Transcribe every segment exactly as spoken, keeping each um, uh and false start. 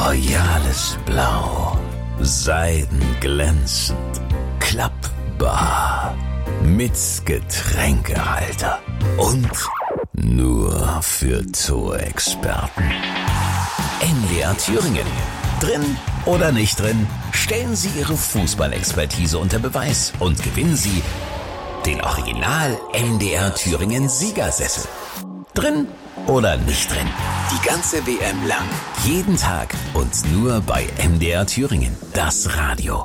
royales Blau, seidenglänzend, klappbar, mit Getränkehalter und nur für Zoo-Experten. M D R Thüringen. Drin oder nicht drin, stellen Sie Ihre Fußballexpertise unter Beweis und gewinnen Sie den Original M D R Thüringen Siegersessel. Drin oder nicht drin, die ganze W M lang, jeden Tag und nur bei M D R Thüringen, das Radio.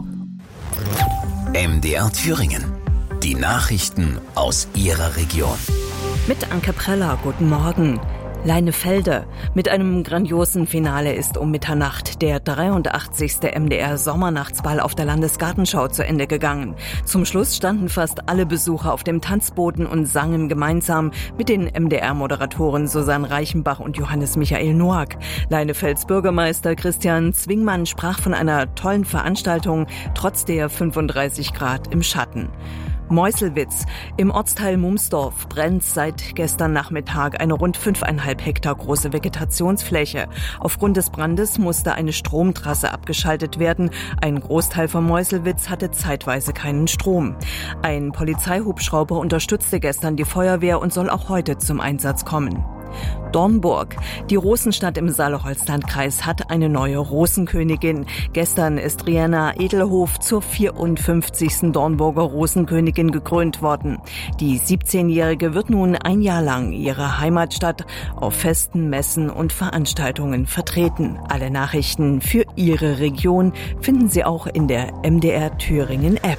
M D R Thüringen, die Nachrichten aus Ihrer Region. Mit Anke Preller, guten Morgen. Leinefelde. Mit einem grandiosen Finale ist um Mitternacht der dreiundachtzigste M D R-Sommernachtsball auf der Landesgartenschau zu Ende gegangen. Zum Schluss standen fast alle Besucher auf dem Tanzboden und sangen gemeinsam mit den M D R-Moderatoren Susanne Reichenbach und Johannes Michael Noack. Leinefelds Bürgermeister Christian Zwingmann sprach von einer tollen Veranstaltung, trotz der fünfunddreißig Grad im Schatten. Meuselwitz. Im Ortsteil Mumsdorf brennt seit gestern Nachmittag eine rund fünfeinhalb Hektar große Vegetationsfläche. Aufgrund des Brandes musste eine Stromtrasse abgeschaltet werden. Ein Großteil von Meuselwitz hatte zeitweise keinen Strom. Ein Polizeihubschrauber unterstützte gestern die Feuerwehr und soll auch heute zum Einsatz kommen. Dornburg. Die Rosenstadt im Saale-Holzland-Kreis hat eine neue Rosenkönigin. Gestern ist Rihanna Edelhof zur vierundfünfzigsten Dornburger Rosenkönigin gekrönt worden. Die siebzehnjährige wird nun ein Jahr lang ihre Heimatstadt auf Festen, Messen und Veranstaltungen vertreten. Alle Nachrichten für Ihre Region finden Sie auch in der M D R Thüringen App.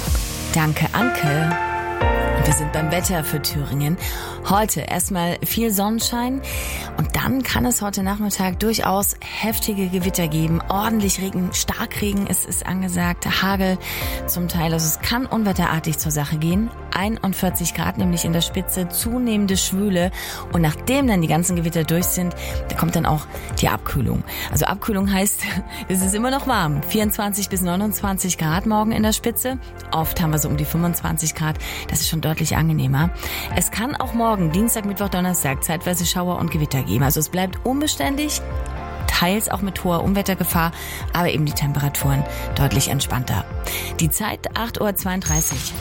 Danke, Anke. Wir sind beim Wetter für Thüringen. Heute erstmal viel Sonnenschein und dann kann es heute Nachmittag durchaus heftige Gewitter geben. Ordentlich Regen, Starkregen ist, ist angesagt, Hagel zum Teil. Also es kann unwetterartig zur Sache gehen. einundvierzig Grad nämlich in der Spitze, zunehmende Schwüle. Und nachdem dann die ganzen Gewitter durch sind, da kommt dann auch die Abkühlung. Also Abkühlung heißt, es ist immer noch warm. vierundzwanzig bis neunundzwanzig Grad morgen in der Spitze. Oft haben wir so um die fünfundzwanzig Grad. Das ist schon deutlich angenehmer. Es kann auch morgen, Dienstag, Mittwoch, Donnerstag, zeitweise Schauer und Gewitter geben. Also es bleibt unbeständig, teils auch mit hoher Unwettergefahr, aber eben die Temperaturen deutlich entspannter. Die Zeit acht Uhr zweiunddreißig.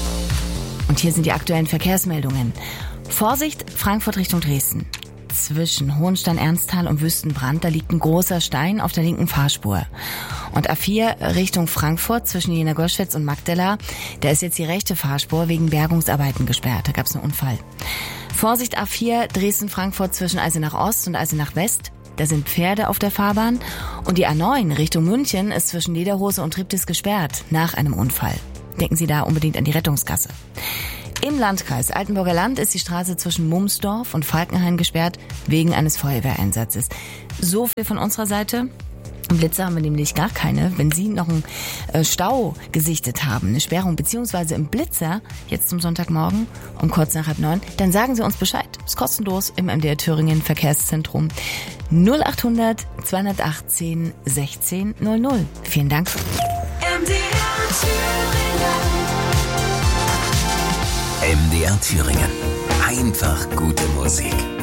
Und hier sind die aktuellen Verkehrsmeldungen. Vorsicht, Frankfurt Richtung Dresden. Zwischen Hohenstein-Ernsthal und Wüstenbrand, da liegt ein großer Stein auf der linken Fahrspur. Und A vier Richtung Frankfurt zwischen Jena Goschwitz und Magdala, da ist jetzt die rechte Fahrspur wegen Bergungsarbeiten gesperrt. Da gab es einen Unfall. Vorsicht A vier Dresden-Frankfurt zwischen Eisenach Ost und Eisenach West. Da sind Pferde auf der Fahrbahn. Und die A neun Richtung München ist zwischen Lederhose und Triptis gesperrt nach einem Unfall. Denken Sie da unbedingt an die Rettungsgasse. Im Landkreis Altenburger Land ist die Straße zwischen Mumsdorf und Falkenhain gesperrt wegen eines Feuerwehreinsatzes. So viel von unserer Seite. Blitze haben wir nämlich gar keine. Wenn Sie noch einen Stau gesichtet haben, eine Sperrung, beziehungsweise im Blitzer, jetzt zum Sonntagmorgen um kurz nach halb neun, dann sagen Sie uns Bescheid. Ist kostenlos im M D R Thüringen Verkehrszentrum null achthundert zweihundertachtzehn sechzehn null null. Vielen Dank. M D R Thüringen. M D R Thüringen. Einfach gute Musik.